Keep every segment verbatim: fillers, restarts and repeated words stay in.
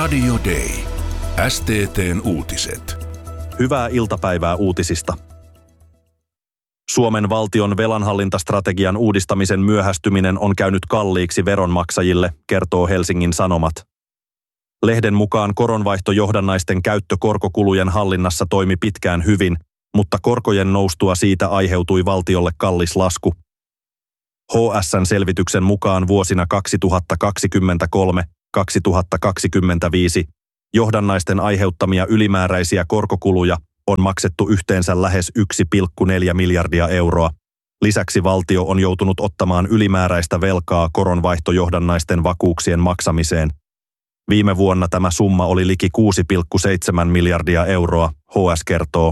Radio Day. S T T:n uutiset. Hyvää iltapäivää uutisista. Suomen valtion velanhallintastrategian uudistamisen myöhästyminen on käynyt kalliiksi veronmaksajille, kertoo Helsingin Sanomat. Lehden mukaan koronvaihtojohdannaisten käyttö korkokulujen hallinnassa toimi pitkään hyvin, mutta korkojen noustua siitä aiheutui valtiolle kallis lasku. H S:n selvityksen mukaan vuosina kaksituhattakaksikymmentäkolme kaksituhattakaksikymmentäviisi johdannaisten aiheuttamia ylimääräisiä korkokuluja on maksettu yhteensä lähes yksi pilkku neljä miljardia euroa. Lisäksi valtio on joutunut ottamaan ylimääräistä velkaa koronvaihtojohdannaisten vakuuksien maksamiseen. Viime vuonna tämä summa oli liki kuusi pilkku seitsemän miljardia euroa, H S kertoo.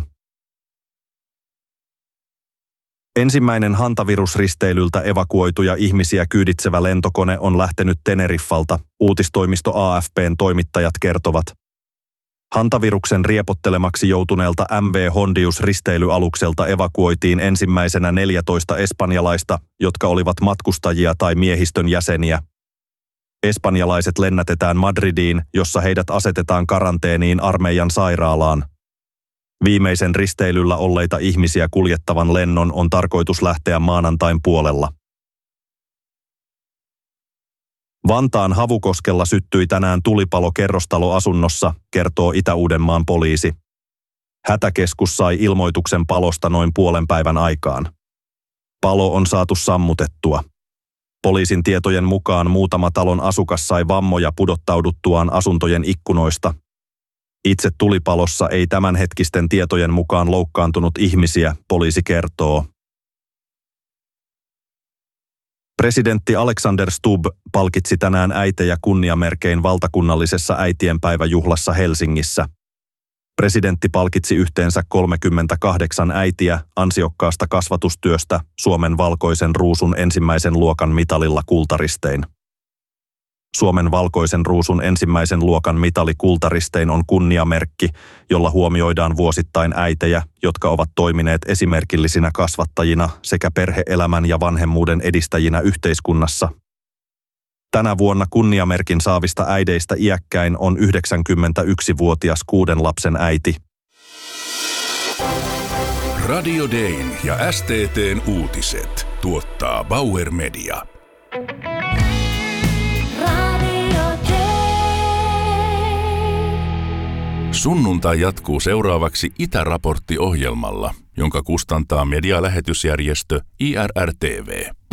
Ensimmäinen hantavirusristeilyltä evakuoituja ihmisiä kyyditsevä lentokone on lähtenyt Teneriffalta, uutistoimisto A F P:n toimittajat kertovat. Hantaviruksen riepottelemaksi joutuneelta M V Hondius-risteilyalukselta evakuoitiin ensimmäisenä neljätoista espanjalaista, jotka olivat matkustajia tai miehistön jäseniä. Espanjalaiset lennätetään Madridiin, jossa heidät asetetaan karanteeniin armeijan sairaalaan. Viimeisen risteilyllä olleita ihmisiä kuljettavan lennon on tarkoitus lähteä maanantain puolella. Vantaan Havukoskella syttyi tänään tulipalo kerrostaloasunnossa, kertoo Itä-Uudenmaan poliisi. Hätäkeskus sai ilmoituksen palosta noin puolen päivän aikaan. Palo on saatu sammutettua. Poliisin tietojen mukaan muutama talon asukas sai vammoja pudottauduttuaan asuntojen ikkunoista. Itse tulipalossa ei tämänhetkisten tietojen mukaan loukkaantunut ihmisiä, poliisi kertoo. Presidentti Alexander Stubb palkitsi tänään äitejä kunniamerkein valtakunnallisessa äitienpäiväjuhlassa Helsingissä. Presidentti palkitsi yhteensä kolmekymmentäkahdeksan äitiä ansiokkaasta kasvatustyöstä Suomen valkoisen ruusun ensimmäisen luokan mitalilla kultaristein. Suomen valkoisen ruusun ensimmäisen luokan mitali kultaristein on kunniamerkki, jolla huomioidaan vuosittain äitejä, jotka ovat toimineet esimerkillisinä kasvattajina sekä perhe-elämän ja vanhemmuuden edistäjinä yhteiskunnassa. Tänä vuonna kunniamerkin saavista äideistä iäkkäin on yhdeksänkymmentäyksivuotias kuuden lapsen äiti. Radio Dayn ja S T T:n uutiset tuottaa Bauer Media. Sunnuntai jatkuu seuraavaksi Itäraportti-ohjelmalla, jonka kustantaa medialähetysjärjestö I R R T V.